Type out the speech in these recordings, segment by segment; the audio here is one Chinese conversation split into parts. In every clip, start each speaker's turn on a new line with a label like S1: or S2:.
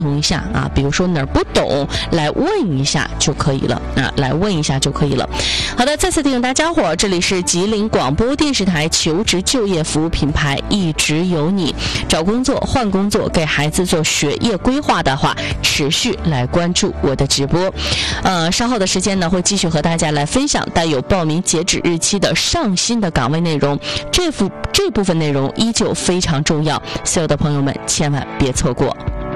S1: 同一下啊，比如说哪儿不懂，来问一下就可以了啊，来问一下就可以了。好的，再次提醒大家伙，这里是吉林广播电视台求职就业服务品牌，一直有你。找工作、换工作，给孩子做学业规划的话，持续来关注我的直播。稍后的时间呢，会继续和大家来分享带有报名截止日期的上新的岗位内容。这部分内容依旧非常重要，所有的朋友们千万别错过。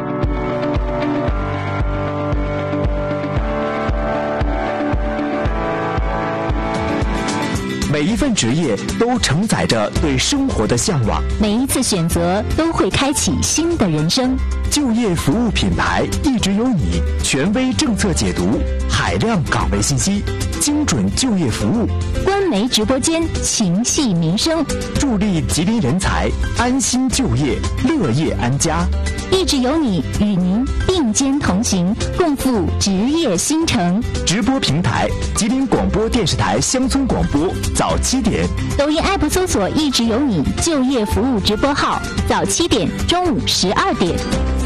S2: 每一份职业都承载着对生活的向往，
S3: 每一次选择都会开启新的人生。
S2: 就业服务品牌一直有你，权威政策解读，海量岗位信息，精准就业服务，
S3: 官媒直播间情系民生，
S2: 助力吉林人才安心就业，乐业安家。
S3: 一直有你，与您并肩同行，共赴职业新城。
S2: 直播平台：吉林广播电视台乡村广播，早7点。
S3: 抖音 app 搜索一直有你就业服务直播号，早7点，中午12点。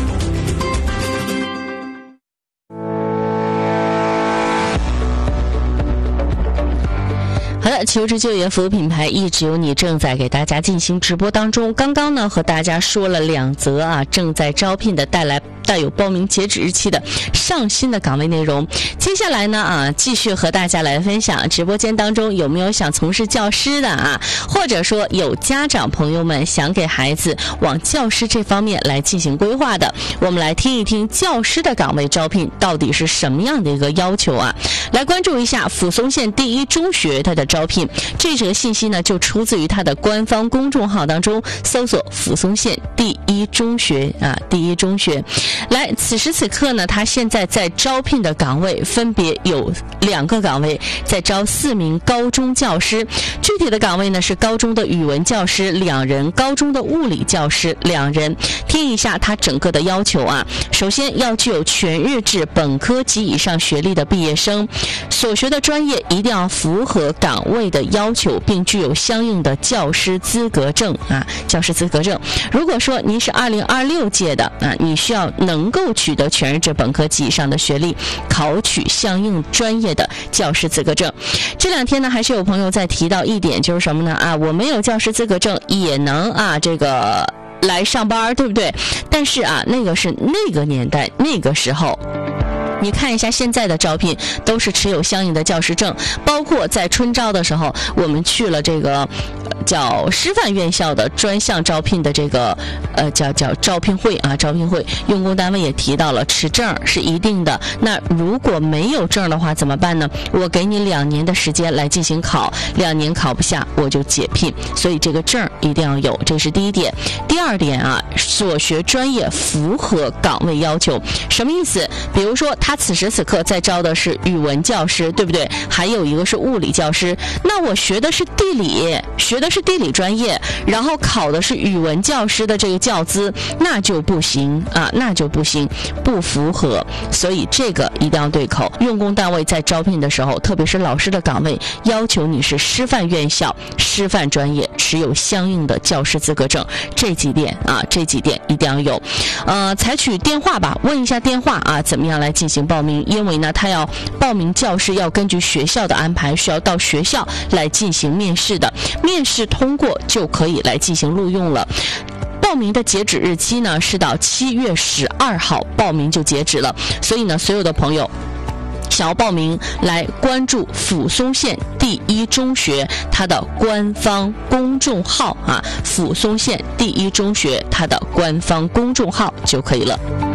S1: 好的，求职就业服务品牌一直有你正在给大家进行直播当中。刚刚呢和大家说了2则啊正在招聘的带有报名截止日期的上新的岗位内容。接下来呢继续和大家来分享，直播间当中有没有想从事教师的啊，或者说有家长朋友们想给孩子往教师这方面来进行规划的，我们来听一听教师的岗位招聘到底是什么样的一个要求啊。来关注一下抚松县第一中学它的招聘，这则信息呢就出自于它的官方公众号当中，搜索抚松县第一中学啊，第一中学。来，此时此刻呢，他现在在招聘的岗位分别有2个岗位，在招4名高中教师。具体的岗位呢是高中的语文教师2人，高中的物理教师2人。听一下他整个的要求啊，首先要具有全日制本科及以上学历的毕业生，所学的专业一定要符合岗位的要求，并具有相应的教师资格证啊，教师资格证。如果说您是2026届的啊，你需要能够取得全日制本科及以上的学历，考取相应专业的教师资格证。这2天呢，还是有朋友在提到一点，就是什么呢啊？我没有教师资格证也能这个来上班，对不对？但是那个是那个年代那个时候。你看一下现在的招聘都是持有相应的教师证，包括在春招的时候，我们去了这个叫师范院校的专项招聘的这个叫招聘会啊，招聘会用工单位也提到了持证是一定的。那如果没有证的话怎么办呢？我给你2年的时间来进行考，2年考不下我就解聘，所以这个证一定要有，这是第一点。第2点所学专业符合岗位要求，什么意思？比如说他此时此刻在招的是语文教师，对不对？还有一个是物理教师，那我学的是地理专业，然后考的是语文教师的这个教资，那就不行啊，那就不行，不符合。所以这个一定要对口。用工单位在招聘的时候，特别是老师的岗位，要求你是师范院校、师范专业，持有相应的教师资格证，这几点一定要有。采取电话吧，问一下电话怎么样来进行报名？因为呢，他要报名教师要根据学校的安排，需要到学校来进行面试的，面试通过就可以来进行录用了。报名的截止日期呢是到7月12号，报名就截止了。所以呢，所有的朋友想要报名，来关注抚松县第一中学它的官方公众号抚松县第一中学它的官方公众号就可以了。